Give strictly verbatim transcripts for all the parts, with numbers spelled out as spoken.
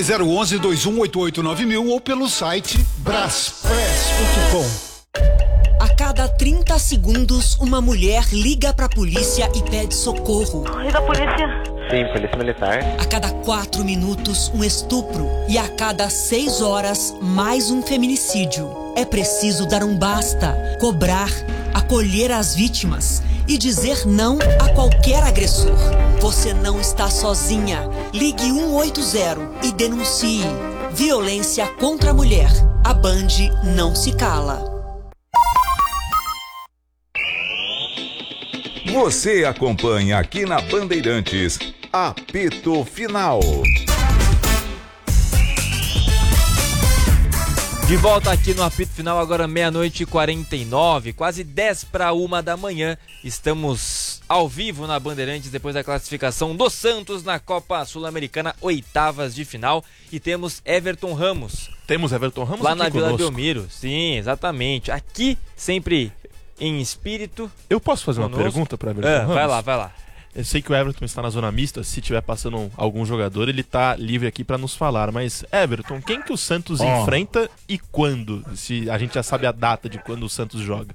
zero um um, dois um oito oito nove mil ou pelo site braspress ponto com. A cada trinta segundos, uma mulher liga pra polícia e pede socorro. Liga a polícia. Sim, polícia militar. A cada quatro minutos, um estupro. E a cada seis horas, mais um feminicídio. É preciso dar um basta, cobrar, acolher as vítimas e dizer não a qualquer agressor. Você não está sozinha. Ligue um oito zero e denuncie. Violência contra a mulher. A Band não se cala. Você acompanha aqui na Bandeirantes, Apito Final. De volta aqui no Apito Final, agora meia-noite e quarenta e nove, quase dez para uma da manhã. Estamos ao vivo na Bandeirantes depois da classificação do Santos na Copa Sul-Americana, oitavas de final. E temos Everton Ramos. Temos Everton Ramos lá aqui na Vila conosco. Belmiro. Sim, exatamente. Aqui, sempre em espírito. Eu posso fazer conosco. uma pergunta para Everton é, Ramos? Vai lá, vai lá. Eu sei que o Everton está na zona mista, se tiver passando algum jogador, ele está livre aqui para nos falar. Mas, Everton, quem que o Santos oh. enfrenta e quando? Se a gente já sabe a data de quando o Santos joga.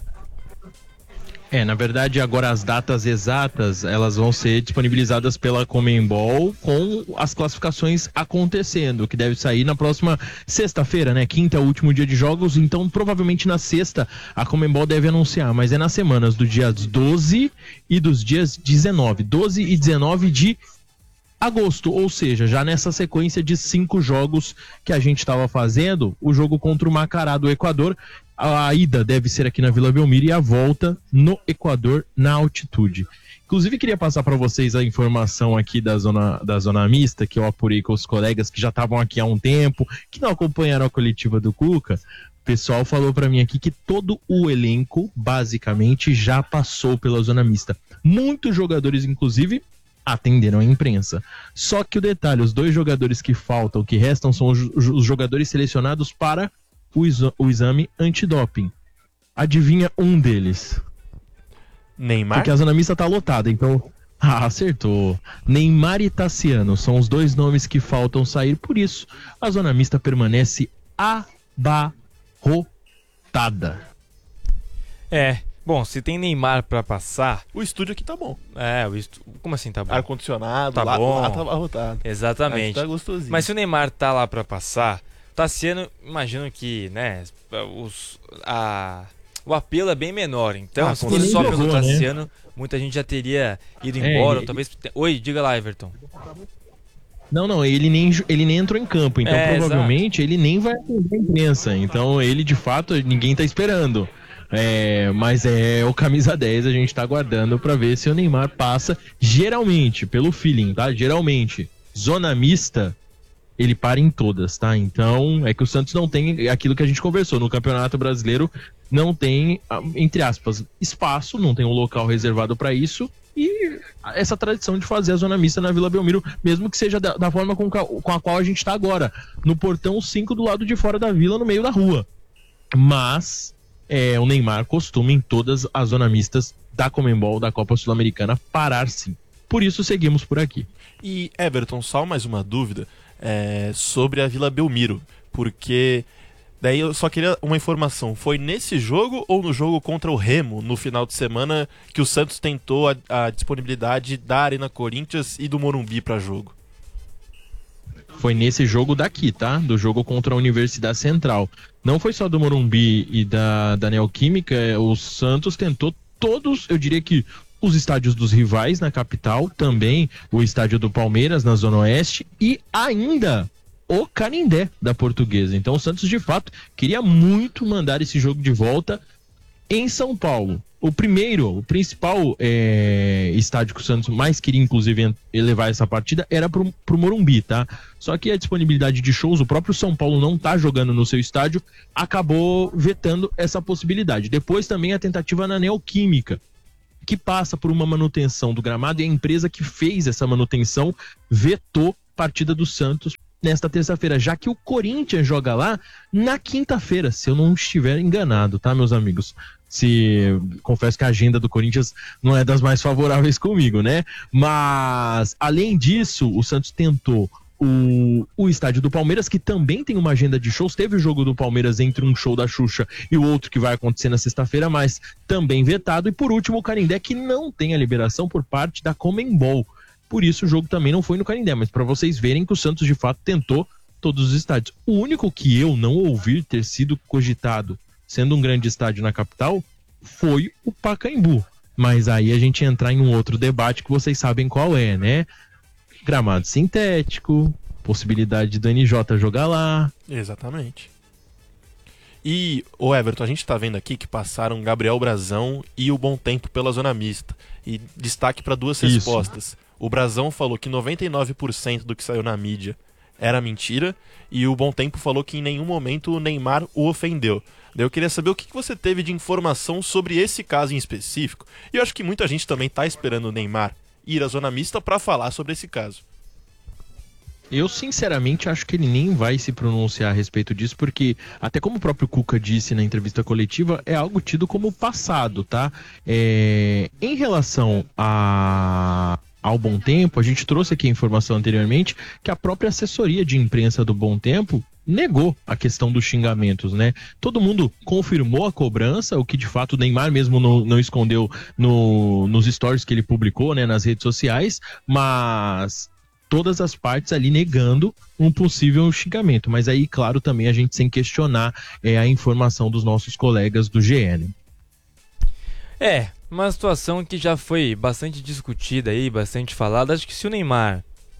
É, na verdade, agora as datas exatas, elas vão ser disponibilizadas pela Conmebol com as classificações acontecendo, que deve sair na próxima sexta-feira, né? Quinta é o último dia de jogos, então provavelmente na sexta a Conmebol deve anunciar, mas é nas semanas do dia doze e dos dias dezenove, doze e dezenove de agosto, ou seja, já nessa sequência de cinco jogos que a gente estava fazendo, o jogo contra o Macará do Equador, a ida deve ser aqui na Vila Belmiro e a volta no Equador, na altitude. Inclusive, queria passar para vocês a informação aqui da zona, da zona mista, que eu apurei com os colegas que já estavam aqui há um tempo, que não acompanharam a coletiva do Cuca. O pessoal falou para mim aqui que todo o elenco, basicamente, já passou pela zona mista. Muitos jogadores, inclusive, atenderam a imprensa. Só que o detalhe, os dois jogadores que faltam, que restam, são os, os jogadores selecionados para o, exa- o exame antidoping. Adivinha um deles? Neymar? Porque a zona mista tá lotada, então... Ah, acertou. Neymar e Tassiano são os dois nomes que faltam sair, por isso a zona mista permanece abarrotada. É... Bom, se tem Neymar pra passar... O estúdio aqui tá bom. É, o estu... como assim tá bom? Ar-condicionado, tá lá, bom. lá tá abarrotado. Exatamente. Tá gostosinho. Mas se o Neymar tá lá pra passar, Tassiano, imagino que, né, os, a, o apelo é bem menor. Então, Ah, se fosse só pelo jogou, Tassiano, né? muita gente já teria ido É, embora. e- Ou talvez... Oi, diga lá, Everton. Não, não, ele nem, ele nem entrou em campo, então É, provavelmente ele nem vai atender a imprensa. Então ele, de fato, ninguém tá esperando. É, mas é o camisa dez, a gente tá aguardando pra ver se o Neymar passa. Geralmente, pelo feeling, tá? Geralmente, zona mista, ele para em todas, tá? Então, é que o Santos não tem aquilo que a gente conversou. No Campeonato Brasileiro, não tem, entre aspas, espaço, não tem um local reservado pra isso. E essa tradição de fazer a zona mista na Vila Belmiro, mesmo que seja da, da forma com, com a qual a gente tá agora, no portão cinco do lado de fora da vila, no meio da rua. Mas é, o Neymar costuma em todas as zonas mistas da Conmebol, da Copa Sul-Americana, parar sim. Por isso seguimos por aqui. E Everton, só mais uma dúvida é, sobre a Vila Belmiro, porque daí eu só queria uma informação, foi nesse jogo ou no jogo contra o Remo, no final de semana, que o Santos tentou a, a disponibilidade da Arena Corinthians e do Morumbi para jogo? Foi nesse jogo daqui, tá? Do jogo contra a Universidade Central. Não foi só do Morumbi e da, da Neoquímica, o Santos tentou todos, eu diria que os estádios dos rivais na capital, também o estádio do Palmeiras na Zona Oeste e ainda o Canindé da Portuguesa. Então o Santos, de fato, queria muito mandar esse jogo de volta em São Paulo. O primeiro, o principal é, estádio que o Santos mais queria, inclusive, levar essa partida era pro, pro Morumbi, tá? Só que a disponibilidade de shows, o próprio São Paulo não tá jogando no seu estádio, acabou vetando essa possibilidade. Depois também a tentativa na Neoquímica, que passa por uma manutenção do gramado, e a empresa que fez essa manutenção vetou a partida do Santos nesta terça-feira, já que o Corinthians joga lá na quinta-feira, se eu não estiver enganado, tá, meus amigos? Se, confesso que a agenda do Corinthians não é das mais favoráveis comigo, né? Mas, além disso, o Santos tentou o, o estádio do Palmeiras, que também tem uma agenda de shows. Teve o jogo do Palmeiras entre um show da Xuxa e o outro que vai acontecer na sexta-feira, mas também vetado. E por último, o Canindé, que não tem a liberação por parte da Conmebol. Por isso o jogo também não foi no Canindé, mas para vocês verem que o Santos de fato tentou todos os estádios. O único que eu não ouvi ter sido cogitado, sendo um grande estádio na capital, foi o Pacaembu. Mas aí a gente entrar em um outro debate que vocês sabem qual é, né? Gramado sintético, possibilidade do N J jogar lá. Exatamente. E, o Everton, a gente tá vendo aqui que passaram Gabriel Brazão e o Bom Tempo pela zona mista. E destaque para duas Isso. respostas. O Brazão falou que noventa e nove por cento do que saiu na mídia era mentira, e o Bom Tempo falou que em nenhum momento o Neymar o ofendeu. Eu queria saber o que você teve de informação sobre esse caso em específico. E eu acho que muita gente também tá esperando o Neymar ir à zona mista para falar sobre esse caso. Eu, sinceramente, acho que ele nem vai se pronunciar a respeito disso, porque, até como o próprio Cuca disse na entrevista coletiva, é algo tido como passado, tá? É... Em relação a... ao Bom Tempo, a gente trouxe aqui a informação anteriormente que a própria assessoria de imprensa do Bom Tempo negou a questão dos xingamentos, né? Todo mundo confirmou a cobrança, o que de fato o Neymar mesmo não, não escondeu no, nos stories que ele publicou, né, nas redes sociais, mas todas as partes ali negando um possível xingamento. Mas aí, claro, também a gente sem questionar é, a informação dos nossos colegas do G N. É, uma situação que já foi bastante discutida aí, bastante falada. Acho que se o Neymar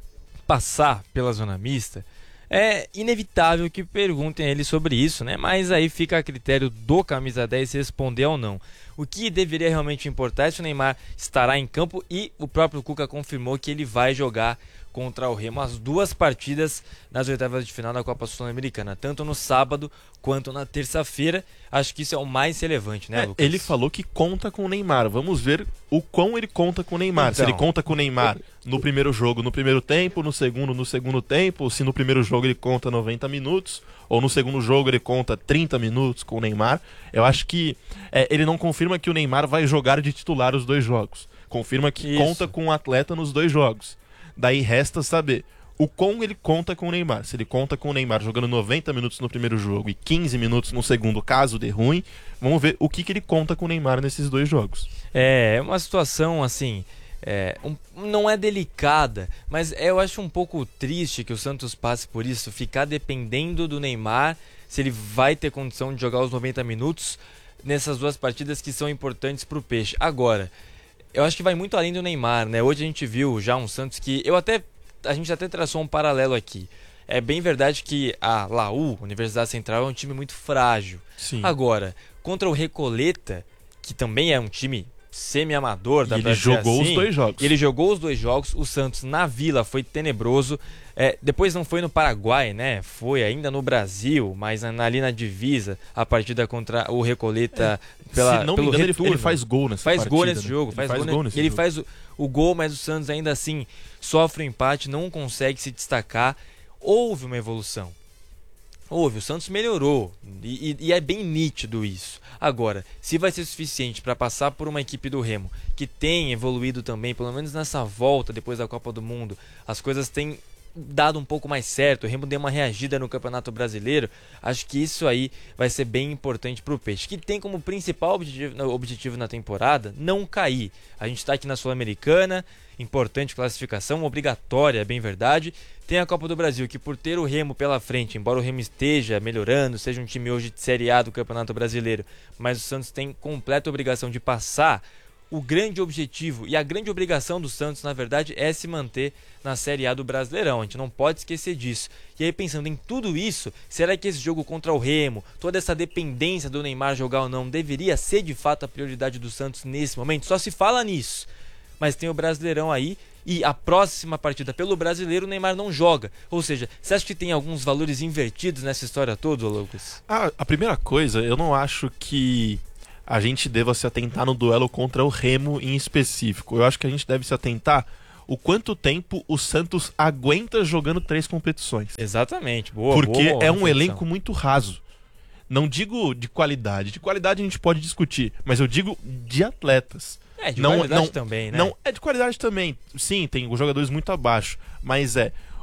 passar pela zona mista, é inevitável que perguntem a ele sobre isso, né? Mas aí fica a critério do camisa dez responder ou não. O que deveria realmente importar é se o Neymar estará em campo, e o próprio Cuca confirmou que ele vai jogar contra o Remo as duas partidas nas oitavas de final da Copa Sul-Americana, tanto no sábado quanto na terça-feira. Acho que isso é o mais relevante, né, É, Lucas? ele falou que conta com o Neymar. Vamos ver o quão ele conta com o Neymar. Então, se ele conta com o Neymar no primeiro jogo, no primeiro tempo, no segundo, no segundo tempo, se no primeiro jogo ele conta noventa minutos, ou no segundo jogo ele conta trinta minutos com o Neymar. Eu acho que é, ele não confirma que o Neymar vai jogar de titular os dois jogos. Confirma que Isso. conta com o atleta nos dois jogos. Daí resta saber o quão ele conta com o Neymar. Se ele conta com o Neymar jogando noventa minutos no primeiro jogo e quinze minutos no segundo, caso dê ruim, vamos ver o que, que ele conta com o Neymar nesses dois jogos. É, é uma situação assim, é, um, não é delicada, mas é, eu acho um pouco triste que o Santos passe por isso, ficar dependendo do Neymar, se ele vai ter condição de jogar os noventa minutos nessas duas partidas que são importantes para o Peixe. Agora, eu acho que vai muito além do Neymar, né? Hoje a gente viu já um Santos que eu até a gente até traçou um paralelo aqui. É bem verdade que a Laú, Universidade Central, é um time muito frágil. Sim. Agora, contra o Recoleta, que também é um time semi-amador, dá E pra ele dizer jogou assim, os dois jogos. Ele jogou os dois jogos. O Santos na Vila foi tenebroso. É, depois não foi no Paraguai, né? Foi ainda no Brasil, mas ali na divisa, a partida contra o Recoleta É, pela, se não pelo me engano, retorno. ele, ele faz gol nessa Faz partida. gol nesse né? jogo, Ele faz, faz gol, gol né? nesse Ele jogo. faz o, o gol, mas o Santos ainda assim sofre o empate, não consegue se destacar. Houve uma evolução. Houve, o Santos melhorou e, e, e é bem nítido isso. Agora, se vai ser suficiente para passar por uma equipe do Remo que tem evoluído também, pelo menos nessa volta depois da Copa do Mundo, as coisas têm dado um pouco mais certo, o Remo deu uma reagida no Campeonato Brasileiro. Acho que isso aí vai ser bem importante para o Peixe, que tem como principal objetivo, objetivo na temporada não cair. A gente está aqui na Sul-Americana, importante classificação, obrigatória, é bem verdade. Tem a Copa do Brasil, que por ter o Remo pela frente, embora o Remo esteja melhorando, seja um time hoje de Série A do Campeonato Brasileiro, mas o Santos tem completa obrigação de passar. O grande objetivo e a grande obrigação do Santos, na verdade, é se manter na Série A do Brasileirão. A gente não pode esquecer disso. E aí, pensando em tudo isso, será que esse jogo contra o Remo, toda essa dependência do Neymar jogar ou não, deveria ser de fato a prioridade do Santos nesse momento? Só se fala nisso. Mas tem o Brasileirão aí, e a próxima partida pelo Brasileiro o Neymar não joga. Ou seja, você acha que tem alguns valores invertidos nessa história toda, Lucas? Ah, a primeira coisa, eu não acho que a gente deva se atentar no duelo contra o Remo em específico. Eu acho que a gente deve se atentar o quanto tempo o Santos aguenta jogando três competições. Exatamente, boa. Porque boa é um reflexão. elenco muito raso. Não digo de qualidade. De qualidade a gente pode discutir, mas eu digo de atletas. É, de não, qualidade não, também, né? Não, é de qualidade também. Sim, tem jogadores muito abaixo. Mas é,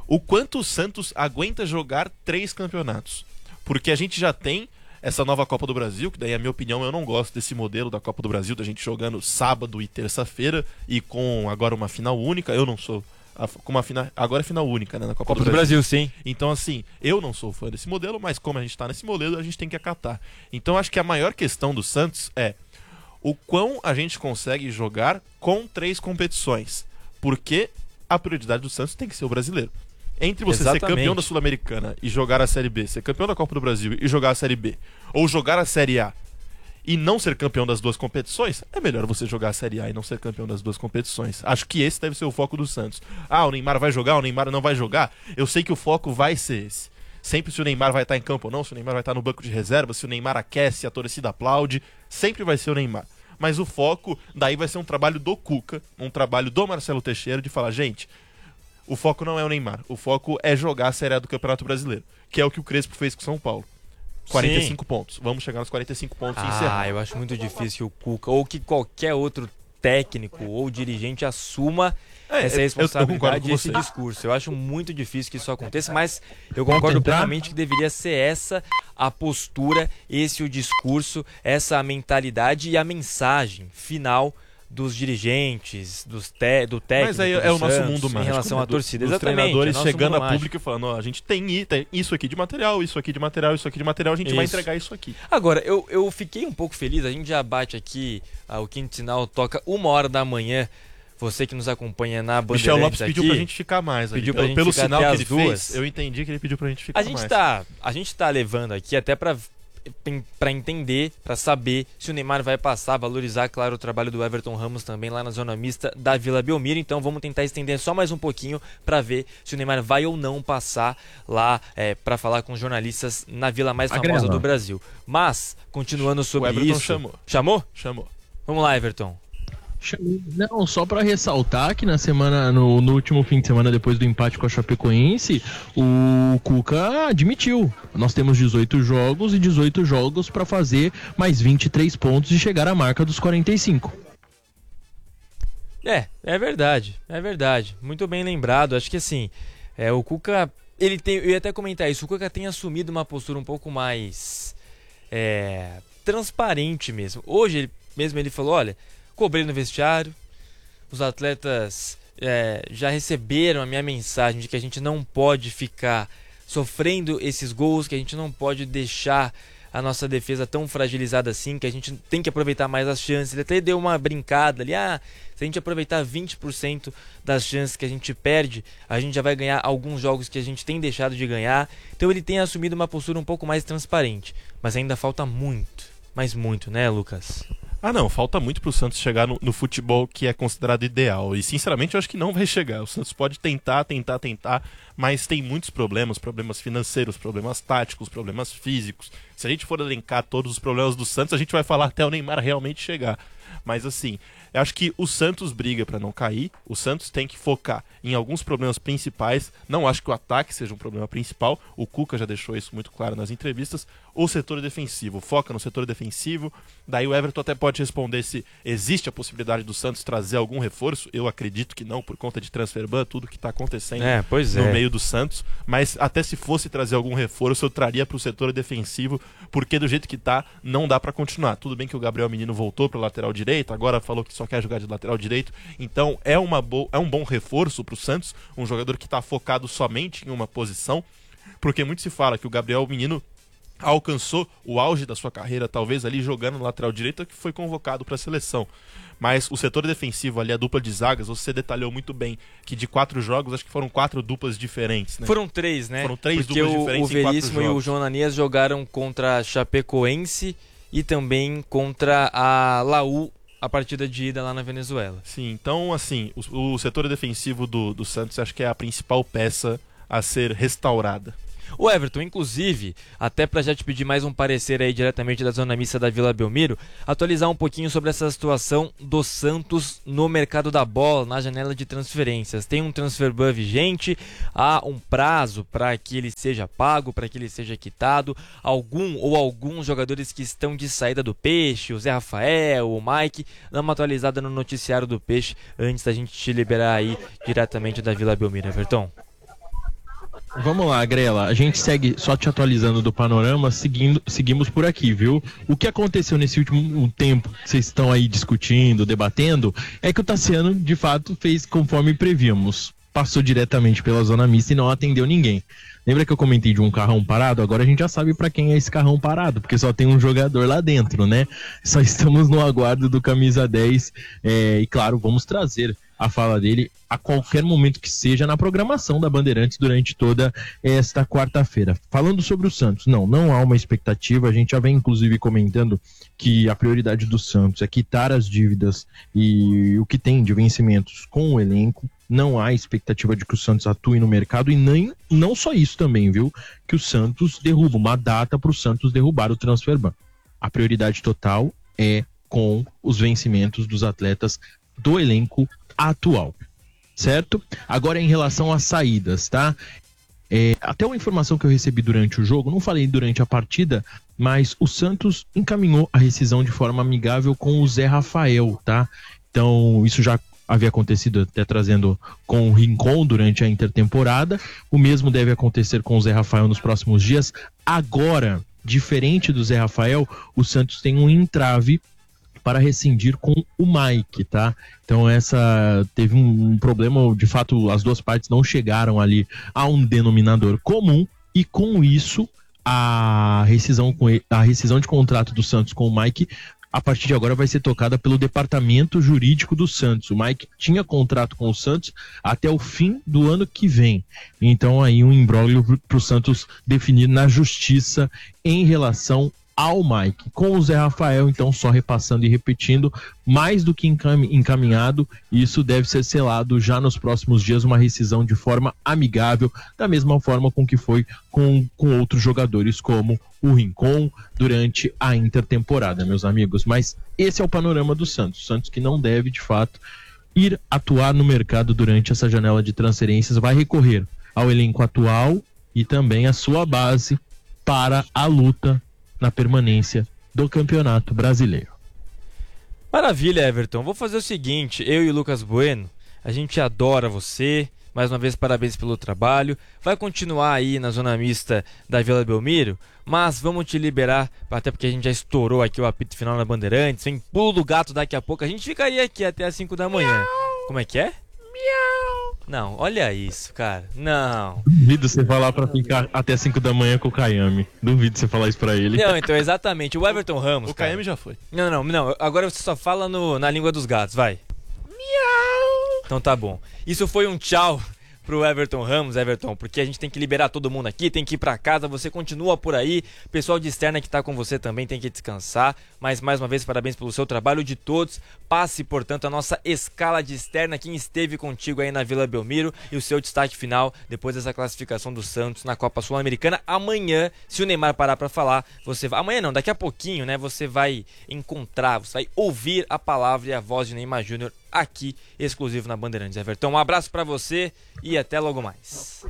o quanto o Santos aguenta jogar três campeonatos. Porque a gente já tem essa nova Copa do Brasil, que daí, a minha opinião, eu não gosto desse modelo da Copa do Brasil, da gente jogando sábado e terça-feira, e com agora uma final única. Eu não sou... A, com uma final, agora é final única, né, na Copa, Copa do, do Brasil. Brasil, sim. Então, assim, eu não sou fã desse modelo, mas como a gente tá nesse modelo, a gente tem que acatar. Então, acho que a maior questão do Santos é o quão a gente consegue jogar com três competições. Porque a prioridade do Santos tem que ser o brasileiro. Entre você Exatamente. ser campeão da Sul-Americana e jogar a Série B, ser campeão da Copa do Brasil e jogar a Série B, ou jogar a Série A e não ser campeão das duas competições, é melhor você jogar a Série A e não ser campeão das duas competições. Acho que esse deve ser o foco do Santos. Ah, o Neymar vai jogar, o Neymar não vai jogar. Eu sei que o foco vai ser esse. Sempre se o Neymar vai estar em campo ou não, se o Neymar vai estar no banco de reserva, se o Neymar aquece, a torcida aplaude, sempre vai ser o Neymar. Mas o foco daí vai ser um trabalho do Cuca, um trabalho do Marcelo Teixeira de falar, gente, o foco não é o Neymar, o foco é jogar a Série A do Campeonato Brasileiro, que é o que o Crespo fez com o São Paulo. quarenta e cinco Sim. pontos. Vamos chegar nos quarenta e cinco pontos ah, e encerrar. Ah, eu acho muito difícil que o Cuca, ou que qualquer outro técnico ou dirigente assuma é, essa responsabilidade e esse você. discurso. Eu acho muito difícil que isso aconteça, mas eu concordo plenamente que deveria ser essa a postura, esse o discurso, essa a mentalidade e a mensagem final dos dirigentes, dos te, do técnico. Mas aí é o nosso mundo mágico, em relação né? à torcida. Dos Exatamente. treinadores é chegando a público e falando, ó, a gente tem, tem isso aqui de material, isso aqui de material, isso aqui de material, a gente isso. vai entregar isso aqui. Agora, eu, eu fiquei um pouco feliz, a gente já bate aqui, ah, o Quinto Sinal toca uma hora da manhã. Você que nos acompanha na Bandeirantes Michel Lopes pediu aqui, pra gente ficar mais ali. Pediu pra pelo gente pelo ficar sinal até que as ele duas. fez, eu entendi que ele pediu pra gente ficar a gente mais. Tá, a gente tá levando aqui até pra, pra entender, pra saber se o Neymar vai passar, valorizar, claro, o trabalho do Everton Ramos também lá na zona mista da Vila Belmiro. Então vamos tentar estender só mais um pouquinho pra ver se o Neymar vai ou não passar lá é, pra falar com os jornalistas na vila mais famosa Agrela. do Brasil. Mas, continuando sobre o Everton isso... chamou. Chamou? Chamou. Vamos lá, Everton. Não, só para ressaltar que na semana, no, no último fim de semana, depois do empate com a Chapecoense, o Cuca admitiu. Nós temos dezoito jogos e dezoito jogos para fazer mais vinte e três pontos e chegar à marca dos quarenta e cinco. É, é verdade, é verdade. Muito bem lembrado. Acho que assim, é, o Cuca, ele tem, eu ia até comentar isso, o Cuca tem assumido uma postura um pouco mais é, transparente mesmo. Hoje ele, mesmo ele falou, olha, cobrei no vestiário, os atletas é, já receberam a minha mensagem de que a gente não pode ficar sofrendo esses gols, que a gente não pode deixar a nossa defesa tão fragilizada assim, que a gente tem que aproveitar mais as chances. Ele até deu uma brincada ali, ah, se a gente aproveitar vinte por cento das chances que a gente perde, a gente já vai ganhar alguns jogos que a gente tem deixado de ganhar. Então ele tem assumido uma postura um pouco mais transparente, mas ainda falta muito, mas muito, né, Lucas? Ah, não, falta muito pro Santos chegar no, no futebol que é considerado ideal. E, sinceramente, eu acho que não vai chegar. O Santos pode tentar, tentar, tentar, mas tem muitos problemas, problemas financeiros, problemas táticos, problemas físicos. Se a gente for elencar todos os problemas do Santos, a gente vai falar até o Neymar realmente chegar. Mas, assim, eu acho que o Santos briga para não cair, o Santos tem que focar em alguns problemas principais. Não acho que o ataque seja um problema principal, o Cuca já deixou isso muito claro nas entrevistas. O setor defensivo, foca no setor defensivo. Daí o Everton até pode responder se existe a possibilidade do Santos trazer algum reforço. Eu acredito que não, por conta de transfer ban, tudo que está acontecendo é, pois no é. meio do Santos. Mas até se fosse trazer algum reforço, eu traria para o setor defensivo, porque do jeito que tá, não dá para continuar. Tudo bem que o Gabriel Menino voltou para o lateral direito, agora falou que só quer jogar de lateral direito. Então é, uma bo- é um bom reforço para o Santos, um jogador que está focado somente em uma posição, porque muito se fala que o Gabriel Menino alcançou o auge da sua carreira, talvez ali jogando no lateral direito, que foi convocado para a seleção. Mas o setor defensivo ali, a dupla de zagas, você detalhou muito bem que de quatro jogos, acho que foram quatro duplas diferentes, né? Foram três, né? Foram três Porque duplas o, diferentes o em quatro Veríssimo e o jogos. João Ananias jogaram contra a Chapecoense e também contra a Laú, a partida de ida lá na Venezuela. Sim, então assim, o, o setor defensivo do, do Santos acho que é a principal peça a ser restaurada. O Everton, inclusive, até para já te pedir mais um parecer aí diretamente da zona mista da Vila Belmiro, atualizar um pouquinho sobre essa situação do Santos no mercado da bola, na janela de transferências. Tem um transfer ban vigente, há um prazo para que ele seja pago, para que ele seja quitado. Algum ou alguns jogadores que estão de saída do Peixe, o Zé Rafael, o Mike, dá uma atualizada no noticiário do Peixe antes da gente te liberar aí diretamente da Vila Belmiro, Everton. Vamos lá, Grela. A gente segue só te atualizando do panorama, seguindo, seguimos por aqui, viu? O que aconteceu nesse último tempo que vocês estão aí discutindo, debatendo, é que o Tassiano, de fato, fez conforme prevíamos. Passou diretamente pela zona mista e não atendeu ninguém. Lembra que eu comentei de um carrão parado? Agora a gente já sabe pra quem é esse carrão parado, porque só tem um jogador lá dentro, né? Só estamos no aguardo do camisa dez é, e, claro, vamos trazer a fala dele a qualquer momento que seja na programação da Bandeirantes durante toda esta quarta-feira. Falando sobre o Santos, não, não há uma expectativa, a gente já vem inclusive comentando que a prioridade do Santos é quitar as dívidas e o que tem de vencimentos com o elenco. Não há expectativa de que o Santos atue no mercado e nem, não só isso também, viu? Que o Santos derruba uma data para o Santos derrubar o transfer ban. A prioridade total é com os vencimentos dos atletas do elenco atual, certo? Agora em relação às saídas, tá? É, até uma informação que eu recebi durante o jogo, não falei durante a partida, mas o Santos encaminhou a rescisão de forma amigável com o Zé Rafael, tá? Então isso já havia acontecido até trazendo com o Rincon durante a intertemporada, o mesmo deve acontecer com o Zé Rafael nos próximos dias. Agora, diferente do Zé Rafael, o Santos tem um entrave para rescindir com o Mike, tá? Então essa teve um, um problema, de fato as duas partes não chegaram ali a um denominador comum e com isso a rescisão, com ele, a rescisão de contrato do Santos com o Mike a partir de agora vai ser tocada pelo departamento jurídico do Santos. O Mike tinha contrato com o Santos até o fim do ano que vem. Então aí um imbróglio para o Santos definir na justiça em relação ao Mike. Com o Zé Rafael, então, só repassando e repetindo, mais do que encaminhado, isso deve ser selado já nos próximos dias, uma rescisão de forma amigável, da mesma forma com que foi com, com outros jogadores, como o Rincon, durante a intertemporada, meus amigos. Mas esse é o panorama do Santos. Santos que não deve, de fato, ir atuar no mercado durante essa janela de transferências, vai recorrer ao elenco atual e também à sua base para a luta na permanência do Campeonato Brasileiro. Maravilha, Everton. Vou fazer o seguinte, eu e o Lucas Bueno, a gente adora você, mais uma vez parabéns pelo trabalho, vai continuar aí na zona mista da Vila Belmiro, mas vamos te liberar, até porque a gente já estourou aqui o apito final na Bandeirantes, vem pulo do gato daqui a pouco, a gente ficaria aqui até as cinco da manhã. Miau. Como é que é? Miau. Não, olha isso, cara. Não. Duvido você falar pra ficar até cinco da manhã com o Kayami. Duvido você falar isso pra ele. Não, então, exatamente. O Everton Ramos. O Kayami já foi. Não, não, não. Agora você só fala no, na língua dos gatos, vai. Miau. Então tá bom. Isso foi um tchau pro Everton Ramos, Everton, porque a gente tem que liberar todo mundo aqui, tem que ir pra casa, você continua por aí, pessoal de externa que tá com você também tem que descansar, mas mais uma vez parabéns pelo seu trabalho de todos, passe portanto a nossa escala de externa, quem esteve contigo aí na Vila Belmiro e o seu destaque final depois dessa classificação do Santos na Copa Sul-Americana. Amanhã, se o Neymar parar pra falar, você vai, amanhã não, daqui a pouquinho, né, você vai encontrar, você vai ouvir a palavra e a voz de Neymar Júnior aqui, exclusivo na Bandeirantes. Everton, um abraço pra você e até logo mais.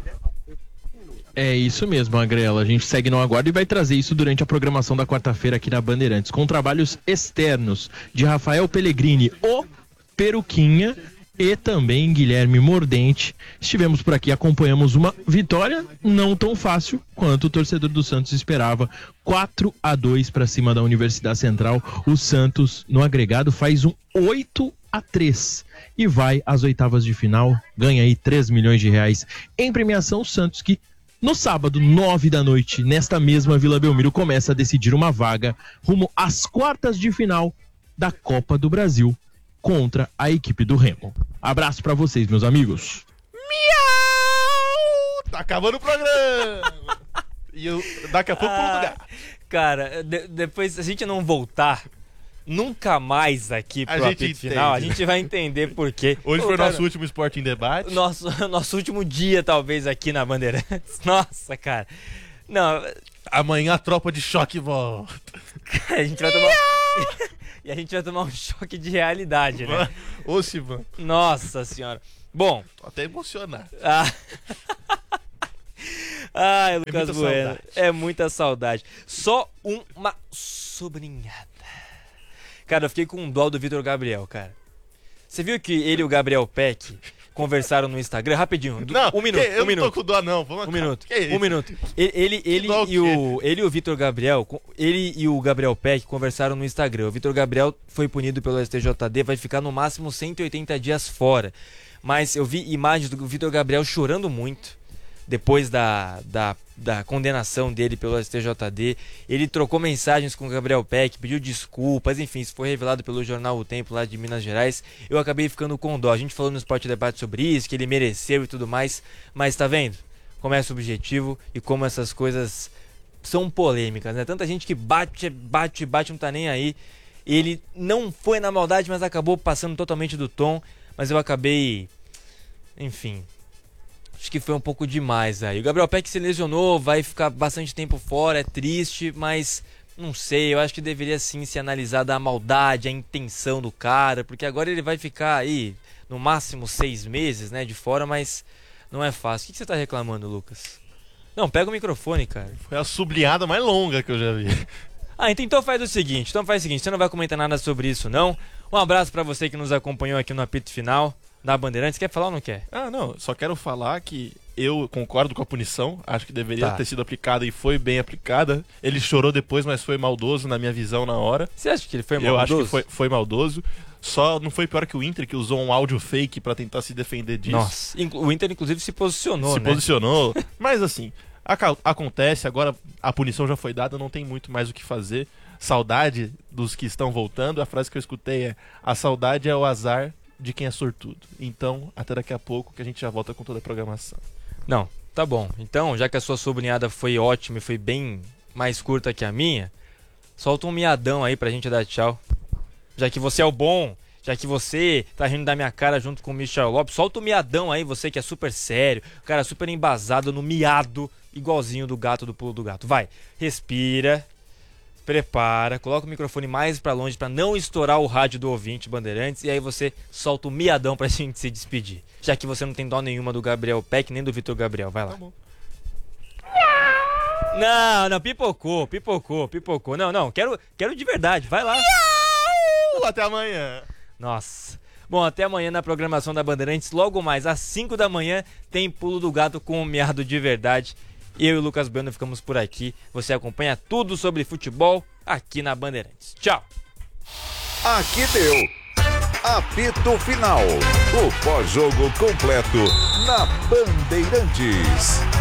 É isso mesmo, Agrela. A gente segue no aguardo e vai trazer isso durante a programação da quarta-feira aqui na Bandeirantes, com trabalhos externos de Rafael Pellegrini, o Peruquinha, e também Guilherme Mordente. Estivemos por aqui, acompanhamos uma vitória não tão fácil quanto o torcedor do Santos esperava. quatro a dois para cima da Universidade Central. O Santos, no agregado, faz um oito a três e vai às oitavas de final, ganha aí três milhões de reais em premiação. O Santos que no sábado, nove da noite, nesta mesma Vila Belmiro, começa a decidir uma vaga rumo às quartas de final da Copa do Brasil contra a equipe do Remo. Abraço pra vocês, meus amigos. Miau! Tá acabando o programa! E eu, daqui a pouco, ah, lugar. Cara, de, depois, se a gente não voltar nunca mais aqui pro apito final, a gente vai entender por quê. Hoje Pô, foi o cara, nosso último Esporte em Debate. Nosso, nosso último dia, talvez, aqui na Bandeirantes. Nossa, cara. Não. Amanhã a tropa de choque volta. A gente vai tomar. E a gente vai tomar um choque de realidade, né? Ô, Sivan. Nossa senhora. Bom. Tô até emocionado. Ah. Ai, Lucas é Bueno. saudade. É muita saudade. Só uma sobrinhada. Cara, eu fiquei com um dó do Vitor Gabriel, cara. Você viu que ele e o Gabriel Peck conversaram no Instagram, rapidinho, Não, um minuto, que, eu um minuto. não tô com dó não, vamos Um minuto, que isso? um minuto. Ele, ele, ele, dó o e, o, ele e o Vitor Gabriel, ele e o Gabriel Peck conversaram no Instagram. O Vitor Gabriel foi punido pelo S T J D, vai ficar no máximo cento e oitenta dias fora. Mas eu vi imagens do Vitor Gabriel chorando muito depois da, da, da condenação dele pelo S T J D. Ele trocou mensagens com o Gabriel Peck, pediu desculpas, enfim, isso foi revelado pelo jornal O Tempo lá de Minas Gerais. Eu acabei ficando com dó. A gente falou no Sport Debate sobre isso, que ele mereceu e tudo mais, mas tá vendo como é subjetivo e como essas coisas são polêmicas, né? Tanta gente que bate, bate, bate, não tá nem aí. Ele não foi na maldade, mas acabou passando totalmente do tom, mas eu acabei, enfim, acho que foi um pouco demais aí. O Gabriel Peck se lesionou, vai ficar bastante tempo fora, é triste, mas não sei, eu acho que deveria sim ser analisada a maldade, a intenção do cara, porque agora ele vai ficar aí no máximo seis meses, né, de fora, mas não é fácil. O que você tá reclamando, Lucas? Não, pega o microfone, cara. Foi a sublinhada mais longa que eu já vi. Ah, então, então faz o seguinte, então faz o seguinte, você não vai comentar nada sobre isso não. Um abraço pra você que nos acompanhou aqui no apito final da Bandeirantes. Quer falar ou não quer? Ah, não, só quero falar que eu concordo com a punição, acho que deveria Tá. ter sido aplicada e foi bem aplicada. Ele chorou depois, mas foi maldoso na minha visão na hora. Você acha que ele foi Eu maldoso? acho que foi, foi maldoso. Só não foi pior que o Inter, que usou um áudio fake pra tentar se defender disso. Nossa, inclu- o Inter inclusive se posicionou, se né? posicionou. Mas assim, aca- acontece, agora a punição já foi dada, não tem muito mais o que fazer. Saudade dos que estão voltando. A frase que eu escutei é: a saudade é o azar de quem é sortudo. Então, até daqui a pouco que a gente já volta com toda a programação. Não, tá bom. Então, já que a sua sublinhada foi ótima e foi bem mais curta que a minha, solta um miadão aí pra gente dar tchau. Já que você é o bom, já que você tá rindo da minha cara junto com o Michel Lopes, solta o miadão aí, você que é super sério, cara super embasado no miado, igualzinho do gato do Pulo do Gato. Vai, respira, prepara, coloca o microfone mais pra longe pra não estourar o rádio do ouvinte Bandeirantes, e aí você solta o miadão pra gente se despedir. Já que você não tem dó nenhuma do Gabriel Peck nem do Vitor Gabriel, vai lá. Tá bom. Não, não, pipocou, pipocou, pipocou. Não, não, quero, quero de verdade, vai lá. Até amanhã. Nossa. Bom, até amanhã na programação da Bandeirantes. Logo mais, às cinco da manhã, tem Pulo do Gato com o miado de verdade. Eu e o Lucas Bueno ficamos por aqui. Você acompanha tudo sobre futebol aqui na Bandeirantes. Tchau. Aqui deu. Apito Final. O pós-jogo completo na Bandeirantes.